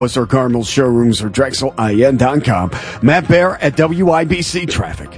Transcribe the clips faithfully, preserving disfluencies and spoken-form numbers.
or Carmel showrooms or Drexel I N dot com. Matt Bear at W I B C Traffic.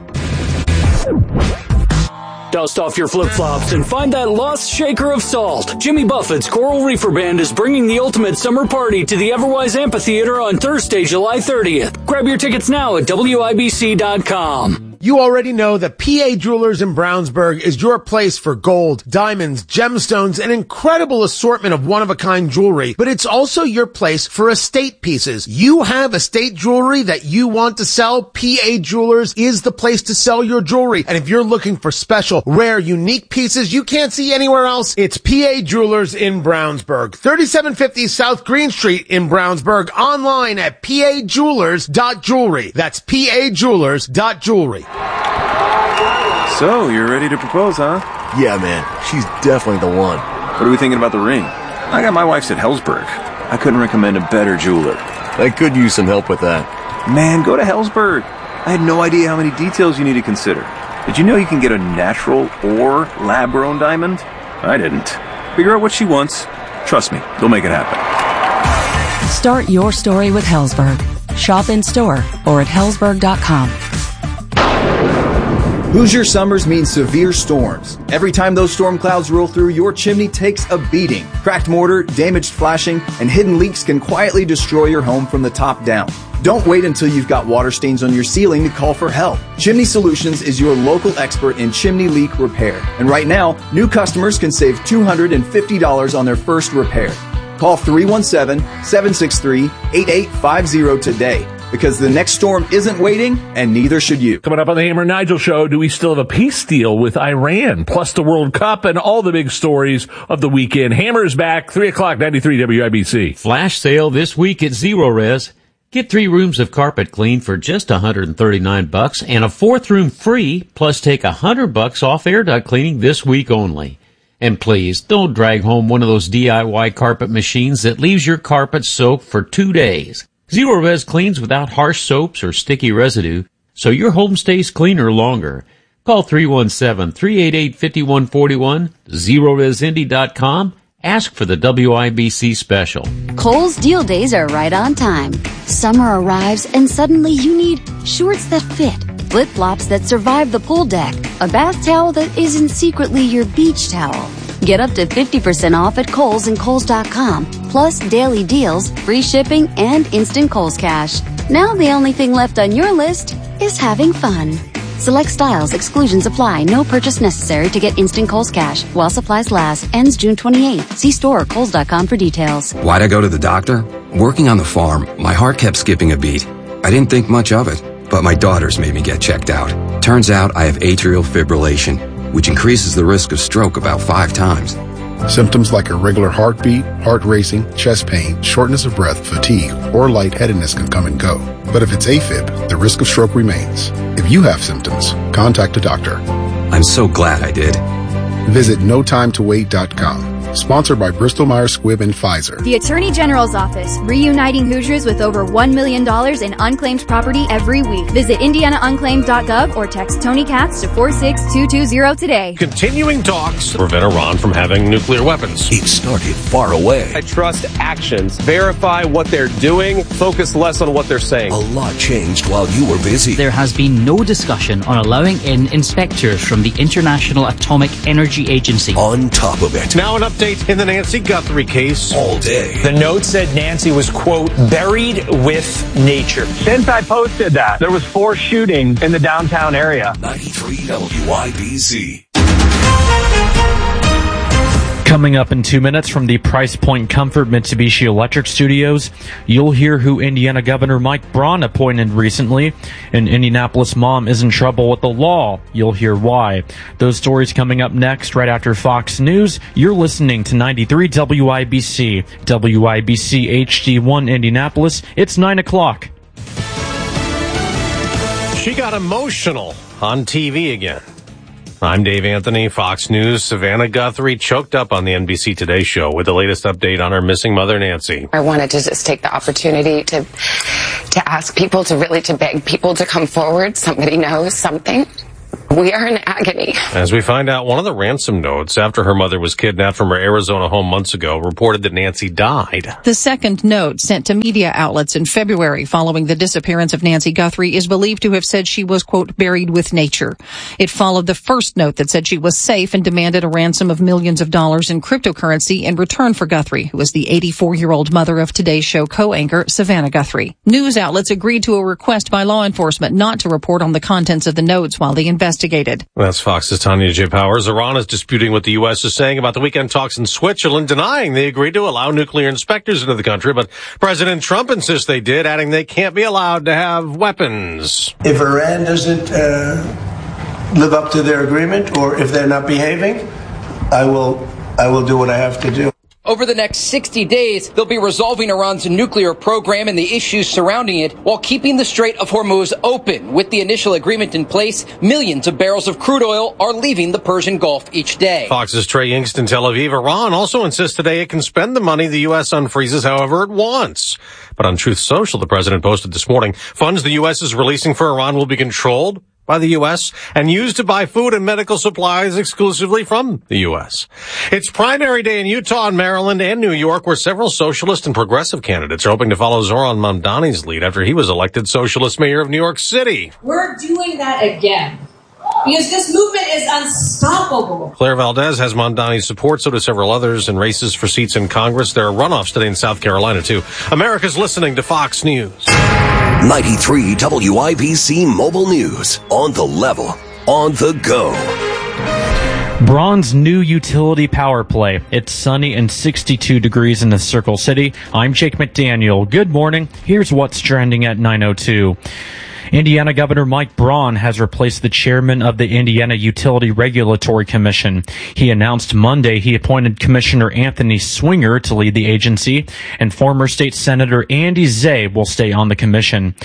Dust off your flip-flops and find that lost shaker of salt. Jimmy Buffett's Coral Reefer Band is bringing the ultimate summer party to the Everwise Amphitheater on Thursday, July thirtieth. Grab your tickets now at W I B C dot com. You already know that P A Jewelers in Brownsburg is your place for gold, diamonds, gemstones, an incredible assortment of one-of-a-kind jewelry, but it's also your place for estate pieces. You have estate jewelry that you want to sell? P A Jewelers is the place to sell your jewelry. And if you're looking for special, rare, unique pieces you can't see anywhere else, it's P A Jewelers in Brownsburg. thirty-seven fifty South Green Street in Brownsburg. Online at P A jewelers dot jewelry. That's P A jewelers dot jewelry. So, you're ready to propose, huh? Yeah, man. She's definitely the one. What are we thinking about the ring? I got my wife's at Hellsberg. I couldn't recommend a better jeweler. I could use some help with that. Man, go to Hellsberg. I had no idea how many details you need to consider. Did you know you can get a natural or lab-grown diamond? I didn't. Figure out what she wants. Trust me, they'll make it happen. Start your story with Hellsberg. Shop in store or at hellsberg dot com. Hoosier summers mean severe storms. Every time those storm clouds roll through, your chimney takes a beating. Cracked mortar, damaged flashing, and hidden leaks can quietly destroy your home from the top down. Don't wait until you've got water stains on your ceiling to call for help. Chimney Solutions is your local expert in chimney leak repair. And right now, new customers can save two hundred fifty dollars on their first repair. Call three one seven, seven six three, eight eight five zero today. Because the next storm isn't waiting, and neither should you. Coming up on the Hammer and Nigel Show, do we still have a peace deal with Iran? Plus the World Cup and all the big stories of the weekend. Hammer's back, three o'clock, ninety-three W I B C. Flash sale this week at Zero Res. Get three rooms of carpet clean for just one hundred thirty-nine bucks and a fourth room free, plus take one hundred bucks off air duct cleaning this week only. And please, don't drag home one of those D I Y carpet machines that leaves your carpet soaked for two days. Zero Res cleans without harsh soaps or sticky residue, so your home stays cleaner longer. Call three one seven, three eight eight, five one four one, zero res indy dot com. Ask for the W I B C special. Kohl's deal days are right on time. Summer arrives and suddenly you need shorts that fit, flip-flops that survive the pool deck, a bath towel that isn't secretly your beach towel. Get up to fifty percent off at Kohl's and Kohl's dot com, plus daily deals, free shipping, and instant Kohl's Cash. Now the only thing left on your list is having fun. Select styles, exclusions apply, no purchase necessary to get instant Kohl's Cash. While supplies last, ends June twenty-eighth. See store or Kohl's dot com for details. Why'd I go to the doctor? Working on the farm, my heart kept skipping a beat. I didn't think much of it, but my daughters made me get checked out. Turns out I have atrial fibrillation, which increases the risk of stroke about five times. Symptoms like irregular heartbeat, heart racing, chest pain, shortness of breath, fatigue, or lightheadedness can come and go. But if it's AFib, the risk of stroke remains. If you have symptoms, contact a doctor. I'm so glad I did. Visit no time to wait dot com. Sponsored by Bristol Myers Squibb and Pfizer. The Attorney General's Office, reuniting Hoosiers with over one million dollars in unclaimed property every week. Visit indiana unclaimed dot gov or text Tony Katz to four six two two zero today. Continuing talks to prevent Iran from having nuclear weapons. It started far away. I trust actions. Verify what they're doing. Focus less on what they're saying. A lot changed while you were busy. There has been no discussion on allowing in inspectors from the International Atomic Energy Agency. On top of it. Now an update in the Nancy Guthrie case. All day. The note said Nancy was, quote, buried with nature. Since I posted that, there was four shootings in the downtown area. ninety-three W I B C. Coming up in two minutes from the Price Point Comfort Mitsubishi Electric Studios, you'll hear who Indiana Governor Mike Braun appointed recently. An Indianapolis mom is in trouble with the law. You'll hear why. Those stories coming up next right after Fox News. You're listening to ninety-three W I B C, W I B C H D one Indianapolis. It's nine o'clock. She got emotional on T V again. I'm Dave Anthony, Fox News. Savannah Guthrie choked up on the N B C Today show with the latest update on her missing mother, Nancy. I wanted to just take the opportunity to to ask people to really to beg people to come forward. Somebody knows something. We are in agony. As we find out, one of the ransom notes after her mother was kidnapped from her Arizona home months ago reported that Nancy died. The second note sent to media outlets in February following the disappearance of Nancy Guthrie is believed to have said she was, quote, buried with nature. It followed the first note that said she was safe and demanded a ransom of millions of dollars in cryptocurrency in return for Guthrie, who is the eighty-four-year-old mother of Today's Show co-anchor Savannah Guthrie. News outlets agreed to a request by law enforcement not to report on the contents of the notes while they investigated. That's Fox's Tanya J. Powers. Iran is disputing what the U S is saying about the weekend talks in Switzerland, denying they agreed to allow nuclear inspectors into the country, but President Trump insists they did, adding they can't be allowed to have weapons. If Iran doesn't uh, live up to their agreement, or if they're not behaving, I will, I will do what I have to do. Over the next sixty days, they'll be resolving Iran's nuclear program and the issues surrounding it while keeping the Strait of Hormuz open. With the initial agreement in place, millions of barrels of crude oil are leaving the Persian Gulf each day. Fox's Trey Yingst in Tel Aviv. Iran also insists today it can spend the money the U S unfreezes however it wants. But on Truth Social, the president posted this morning, funds the U S is releasing for Iran will be controlled by the U S and used to buy food and medical supplies exclusively from the U S. It's primary day in Utah and Maryland and New York, where several socialist and progressive candidates are hoping to follow Zoran Mamdani's lead after he was elected socialist mayor of New York City. We're doing that again, because this movement is unstoppable. Claire Valdez has Mamdani's support, so do several others in races for seats in Congress. There are runoffs today in South Carolina, too. America's listening to Fox News. ninety-three W I B C Mobile News. On the level. On the go. Braun's new utility power play. It's sunny and sixty-two degrees in the Circle City. I'm Jake McDaniel. Good morning. Here's what's trending at nine oh two. Indiana Governor Mike Braun has replaced the chairman of the Indiana Utility Regulatory Commission. He announced Monday he appointed Commissioner Anthony Swinger to lead the agency, and former state senator Andy Zay will stay on the commission.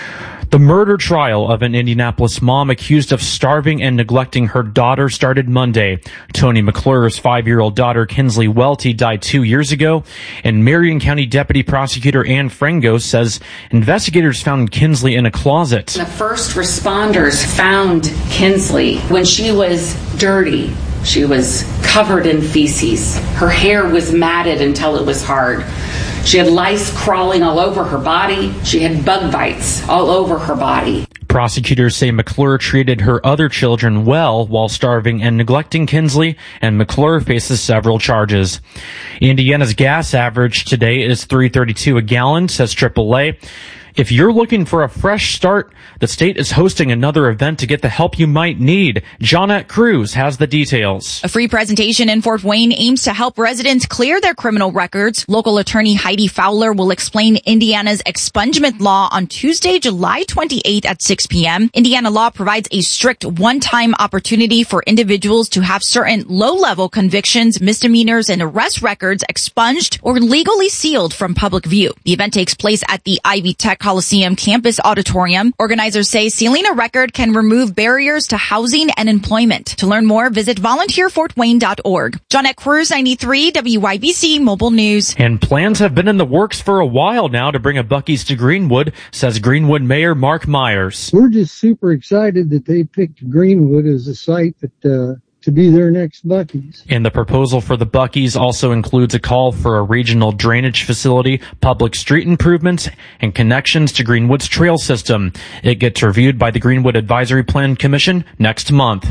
The murder trial of an Indianapolis mom accused of starving and neglecting her daughter started Monday. Tony McClure's five-year-old daughter, Kinsley Welty, died two years ago, and Marion County Deputy Prosecutor Ann Frango says investigators found Kinsley in a closet. The first responders found Kinsley when she was dirty. She was covered in feces. Her hair was matted until it was hard. She had lice crawling all over her body. She had bug bites all over her body. Prosecutors say McClure treated her other children well while starving and neglecting Kinsley, and McClure faces several charges. Indiana's gas average today is three thirty-two a gallon, says triple A. If you're looking for a fresh start, the state is hosting another event to get the help you might need. Johnette Cruz has the details. A free presentation in Fort Wayne aims to help residents clear their criminal records. Local attorney Heidi Fowler will explain Indiana's expungement law on Tuesday, July twenty-eighth at six p.m. Indiana law provides a strict one-time opportunity for individuals to have certain low-level convictions, misdemeanors, and arrest records expunged or legally sealed from public view. The event takes place at the Ivy Tech Coliseum Campus Auditorium. Organizers say sealing a record can remove barriers to housing and employment. To learn more, visit volunteer fort wayne dot org. Johnette Cruz, ninety-three W I B C Mobile News. And plans have been in the works for a while now to bring a Buc-ee's to Greenwood, says Greenwood Mayor Mark Myers. We're just super excited that they picked Greenwood as a site that uh, to be their next Buc-ee's. And the proposal for the Buc-ee's also includes a call for a regional drainage facility, public street improvements, and connections to Greenwood's trail system. It gets reviewed by the Greenwood Advisory Plan Commission next month.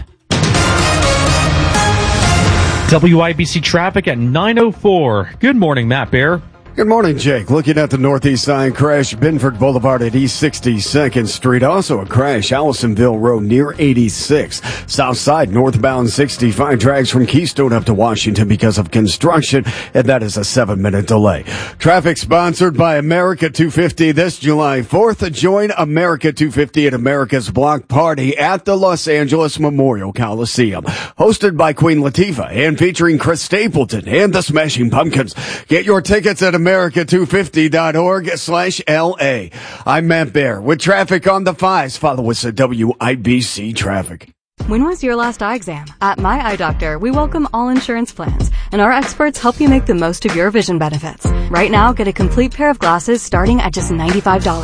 W I B C traffic at nine oh four. Good morning, Matt Bear. Good morning, Jake. Looking at the northeast side, crash Binford Boulevard at East sixty-second Street. Also a crash Allisonville Road near eighty-six. South side, northbound sixty-five drags from Keystone up to Washington because of construction, and that is a seven-minute delay. Traffic sponsored by America two fifty this July fourth. Join America two fifty at America's Block Party at the Los Angeles Memorial Coliseum. Hosted by Queen Latifah and featuring Chris Stapleton and the Smashing Pumpkins. Get your tickets at America two fifty dot org slash L A. I'm Matt Bear with traffic on the fives. Follow us at W I B C Traffic. When was your last eye exam? At My Eye Doctor, we welcome all insurance plans, and our experts help you make the most of your vision benefits. Right now, get a complete pair of glasses starting at just ninety-five dollars.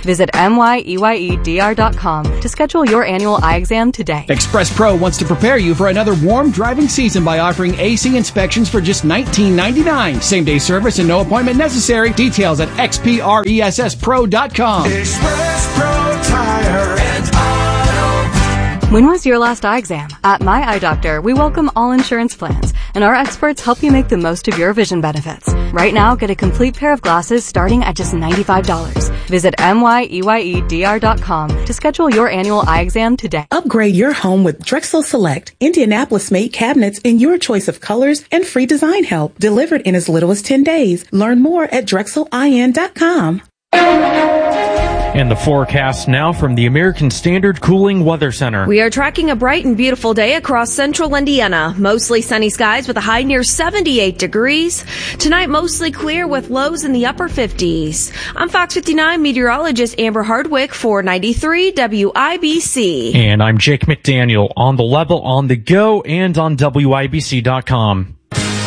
Visit M Y E Y E D R dot com to schedule your annual eye exam today. Express Pro wants to prepare you for another warm driving season by offering A C inspections for just nineteen ninety-nine. Same day service and no appointment necessary. Details at X P R E S S Pro dot com. Express Pro Tire and Auto. When was your last eye exam? At My Eye Doctor, we welcome all insurance plans, and our experts help you make the most of your vision benefits. Right now, get a complete pair of glasses starting at just ninety-five dollars. Visit M Y E Y E D R dot com to schedule your annual eye exam today. Upgrade your home with Drexel Select, Indianapolis-made cabinets in your choice of colors and free design help, delivered in as little as ten days. Learn more at Drexel I N dot com. And the forecast now from the American Standard Cooling Weather Center. We are tracking a bright and beautiful day across central Indiana. Mostly sunny skies with a high near seventy-eight degrees. Tonight, mostly clear with lows in the upper fifties. I'm Fox fifty-nine meteorologist Amber Hardwick for ninety-three W I B C. And I'm Jake McDaniel, on the level, on the go, and on W I B C dot com.